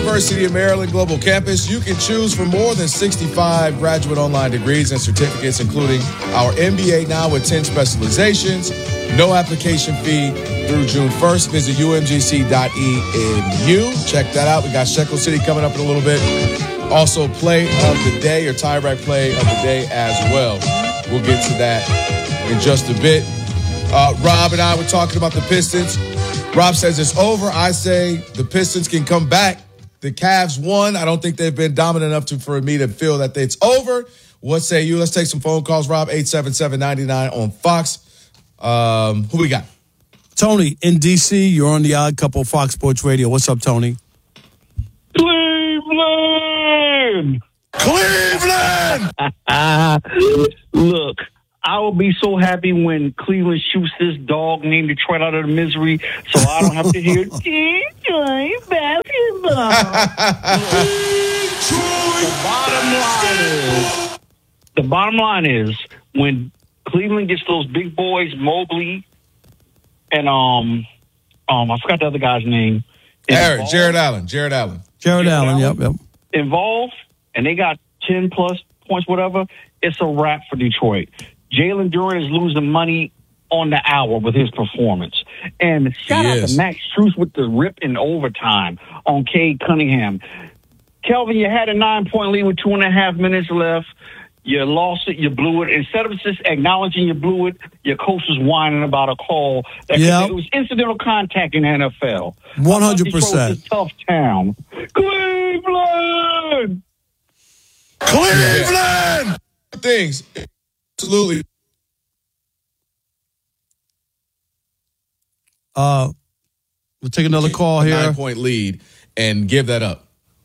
University of Maryland Global Campus, you can choose from more than 65 graduate online degrees and certificates, including our MBA now with 10 specializations. No application fee through June 1st. Visit umgc.edu. Check that out. We got Shekel City coming up in a little bit. Also, play of the day or tie-rack play of the day as well. We'll get to that in just a bit. Rob and I were talking about the Pistons. Rob says it's over. I say the Pistons can come back. The Cavs won. I don't think they've been dominant enough for me to feel that it's over. What say you? Let's take some phone calls. Rob, 877-99 on Fox. Who we got? Tony in D.C. You're on the Odd Couple Fox Sports Radio. What's up, Tony? Cleveland! Look, I will be so happy when Cleveland shoots this dog named Detroit out of the misery, so I don't have to hear Detroit basketball. The bottom line is when Cleveland gets those big boys, Mobley, and I forgot the other guy's name. Jared Allen. Yep. Involved, and they got 10 plus points, whatever. It's a wrap for Detroit. Jalen Duren is losing money on the hour with his performance. And shout out to Max Strus with the rip in overtime on Cade Cunningham. Kelvin, you had a 9-point lead with 2.5 minutes left. You lost it. You blew it. Instead of just acknowledging you blew it, your coach was whining about a call. It was incidental contact in the NFL. 100%. It's a tough town. Cleveland! Things. Absolutely. We'll take another call here. 9-point lead and give that up.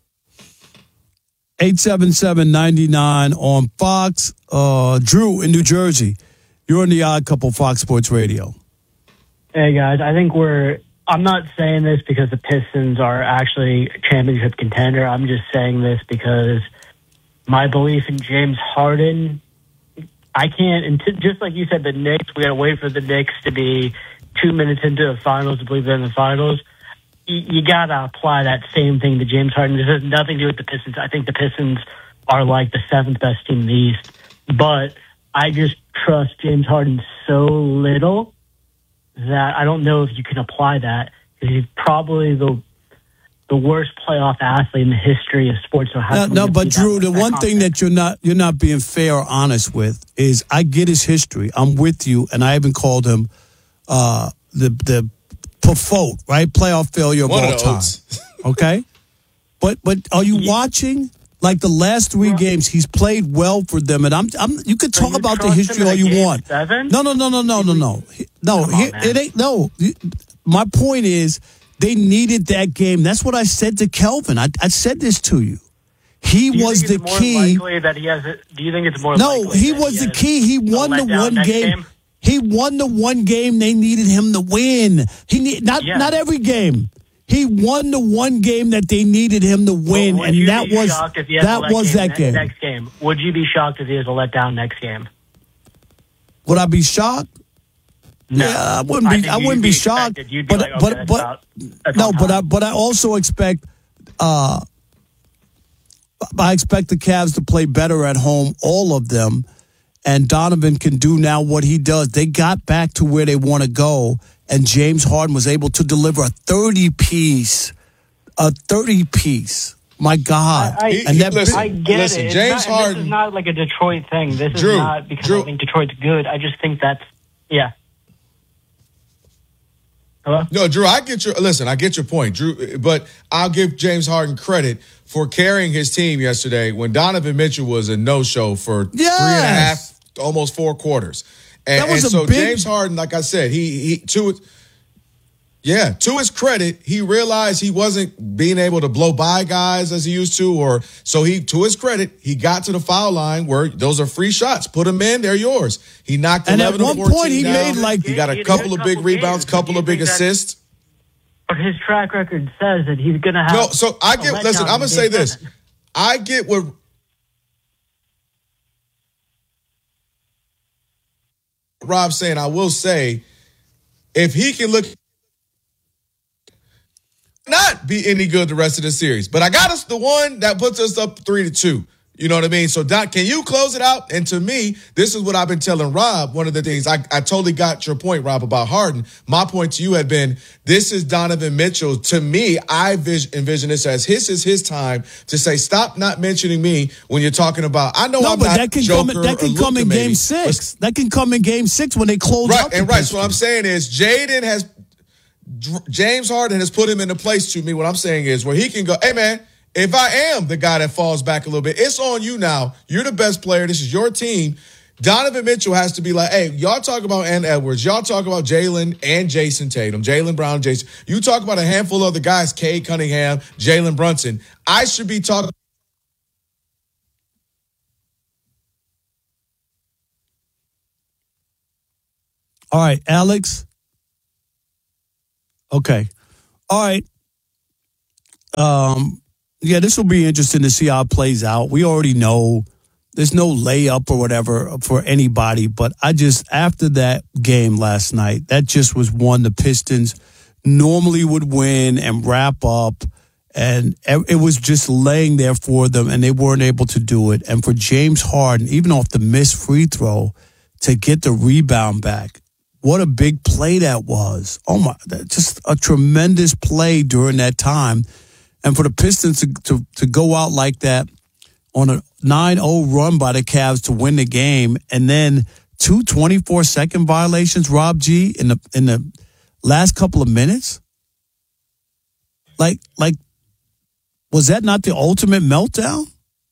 877-99 on Fox. Drew in New Jersey. You're on the Odd Couple Fox Sports Radio. Hey, guys. I think I'm not saying this because the Pistons are actually a championship contender. I'm just saying this because my belief in James Harden, I can't, just like you said, the Knicks, we got to wait for the Knicks to be 2 minutes into the finals to believe they're in the finals. You got to apply that same thing to James Harden. This has nothing to do with the Pistons. I think the Pistons are like the 7th best team in the East. But I just trust James Harden so little that I don't know if you can apply that. Because he's probably the worst playoff athlete in the history of sports. No, but Drew, the one thing that you're not being fair or honest with is I get his history. I'm with you, and I even called him the Pafot, right? Playoff failure of all time. Okay? But are you watching? Like the last 3 games, he's played well for them, and you could talk about the history all you want. 7? No. It ain't. No. My point is, they needed that game. That's what I said to Kelvin. I said this to you. He was the key. Do you think it's more? No, he was the key. He won the one game. He won the one game they needed him to win. Not every game. He won the one game that they needed him to win, and that was that game. Next game, would you be shocked if he has a letdown next game? Would I be shocked? No, yeah, I wouldn't be shocked. But I also expect. I expect the Cavs to play better at home, all of them, and Donovan can do now what he does. They got back to where they want to go, and James Harden was able to deliver a 30-piece. My God. I get listen, it. James Harden. This is not like a Detroit thing. This is not because I think Detroit's good. I just think that's, yeah. Hello? No, Drew, I get your point, Drew, but I'll give James Harden credit for carrying his team yesterday when Donovan Mitchell was a no-show for 3.5, almost 4 quarters. And so James Harden, like I said, to his credit, he realized he wasn't being able to blow by guys as he used to, to his credit, he got to the foul line where those are free shots. Put them in, they're yours. He knocked 11 of 14 down. And at one point he made he got a couple of big rebounds, couple of big assists. But his track record says that he's going to have. No, so I'm going to say this. I get what Rob's saying. I will say, if he can look. not be any good the rest of the series. But I got us the one that puts us up 3-2. You know what I mean? So, Doc, can you close it out? And to me, this is what I've been telling Rob. One of the things, I totally got your point, Rob, about Harden. My point to you had been, this is Donovan Mitchell. To me, I envision this as his time to say, stop not mentioning me when you're talking about, I know I'm not Joker that can come in Game 6. That can come in Game 6 when they close out. Right, and right. So what I'm saying is, James Harden has put him in a place to me. What I'm saying is where he can go, hey, man, if I am the guy that falls back a little bit, it's on you now. You're the best player. This is your team. Donovan Mitchell has to be like, hey, y'all talk about Ant Edwards. Y'all talk about Jaylen and Jason Tatum, Jaylen Brown, Jason. You talk about a handful of other guys, Cade Cunningham, Jalen Brunson. I should be talking. All right, Alex. Okay. All right. Yeah, this will be interesting to see how it plays out. We already know there's no layup or whatever for anybody, but after that game last night, that just was one the Pistons normally would win and wrap up, and it was just laying there for them, and they weren't able to do it. And for James Harden, even off the missed free throw, to get the rebound back, what a big play that was. Oh, my, just a tremendous play during that time. And for the Pistons to go out like that on a 9-0 run by the Cavs to win the game, and then 2 24-second violations, Rob G, in the last couple of minutes? Like, was that not the ultimate meltdown?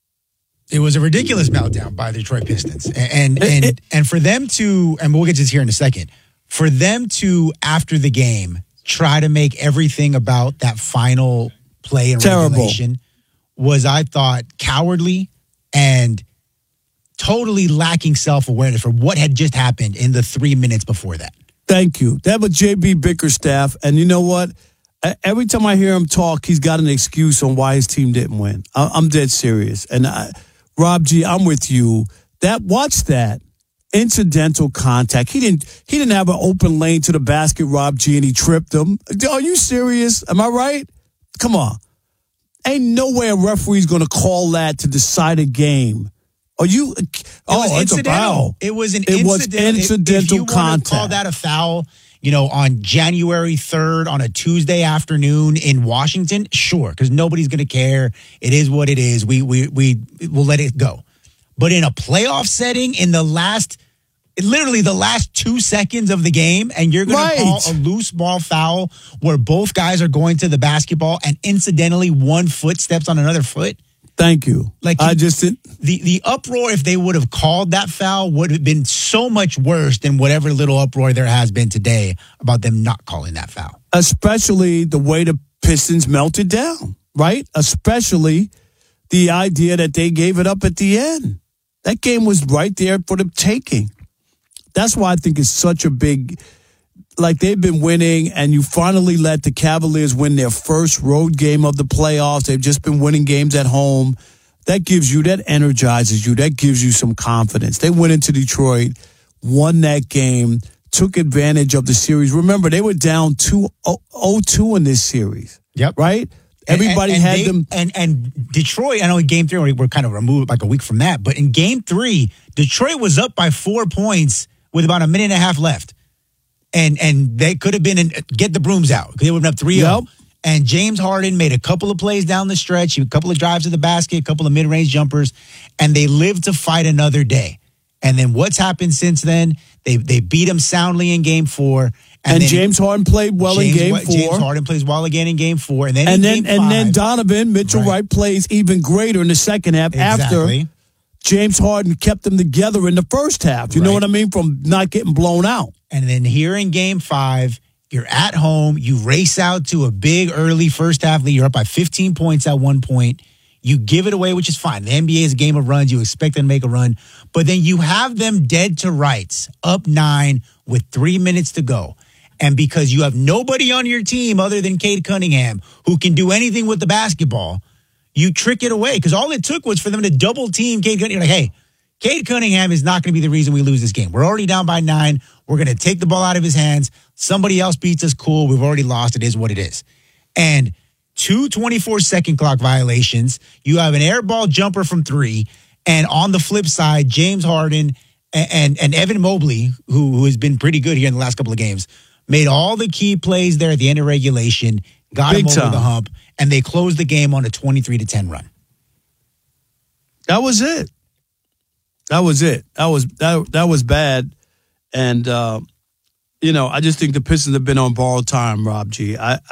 It was a ridiculous meltdown by the Detroit Pistons. And for them to, and we'll get to this here in a second, for them to, after the game, try to make everything about that final play and regulation was, I thought, cowardly and totally lacking self-awareness for what had just happened in the 3 minutes before that. Thank you. That was J.B. Bickerstaff. And you know what? Every time I hear him talk, he's got an excuse on why his team didn't win. I'm dead serious. And Rob G, I'm with you. Watch that. Incidental contact. He didn't have an open lane to the basket, Rob G, and he tripped him. Are you serious? Am I right? Come on. Ain't no way a referee's going to call that to decide a game. Are you? It's a foul. It was incidental if you contact. Call that a foul, on January 3rd on a Tuesday afternoon in Washington? Sure, because nobody's going to care. It is what it is. We'll let it go. But in a playoff setting, in literally the last 2 seconds of the game, and you're going to call a loose ball foul where both guys are going to the basketball and incidentally one foot steps on another foot. Thank you. I just didn't. The uproar, if they would have called that foul, would have been so much worse than whatever little uproar there has been today about them not calling that foul. Especially the way the Pistons melted down, right? Especially the idea that they gave it up at the end. That game was right there for the taking. That's why I think it's such a big, they've been winning, and you finally let the Cavaliers win their first road game of the playoffs. They've just been winning games at home. That energizes you. That gives you some confidence. They went into Detroit, won that game, took advantage of the series. Remember, they were down 0-2 in this series. Yep. Right? Everybody had them. And Detroit, I know in Game 3, we're kind of removed like a week from that, but in Game 3, Detroit was up by 4 points with about a minute and a half left. And they could have been get the brooms out because they would have been up 3-0. Yep. And James Harden made a couple of plays down the stretch, a couple of drives to the basket, a couple of mid-range jumpers, and they lived to fight another day. And then what's happened since then? They beat them soundly in Game 4. And James Harden played well in Game 4. James Harden plays well again in Game 4. And then Donovan Mitchell plays even greater in the second half after James Harden kept them together in the first half. You know what I mean? From not getting blown out. And then here in Game 5, you're at home. You race out to a big early first half lead. You're up by 15 points at one point. You give it away, which is fine. The NBA is a game of runs. You expect them to make a run. But then you have them dead to rights, up 9 with 3 minutes to go. And because you have nobody on your team other than Cade Cunningham who can do anything with the basketball, you trick it away. Because all it took was for them to double team Cade Cunningham. You're like, hey, Cade Cunningham is not going to be the reason we lose this game. We're already down by 9. We're going to take the ball out of his hands. Somebody else beats us. Cool. We've already lost. It is what it is. And 2 24-second clock violations. You have an air ball jumper from 3. And on the flip side, James Harden and Evan Mobley, who has been pretty good here in the last couple of games, made all the key plays there at the end of regulation, got him over the hump, and they closed the game on a 23-10 run. That was it. That was bad. And, I just think the Pistons have been on borrowed time, Rob G. I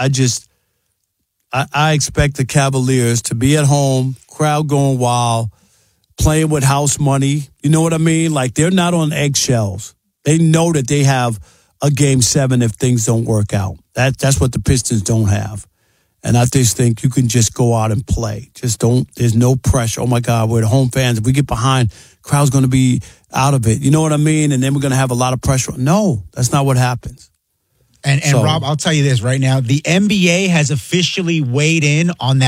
expect the Cavaliers to be at home, crowd going wild, playing with house money. You know what I mean? Like, they're not on eggshells. They know that they have a Game 7 if things don't work out. That's what the Pistons don't have. And I just think you can just go out and play. There's no pressure. Oh, my God, we're the home fans. If we get behind, crowd's going to be out of it. You know what I mean? And then we're going to have a lot of pressure. No, that's not what happens. And Rob, I'll tell you this right now. The NBA has officially weighed in on that